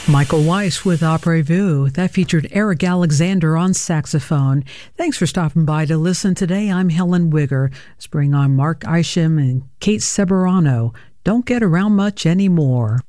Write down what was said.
Michael Weiss with Opera Vu. That featured Eric Alexander on saxophone. Thanks for stopping by to listen today. I'm Helen Wigger. Let's bring on Mark Isham and Kate Seberano. Don't get around much anymore.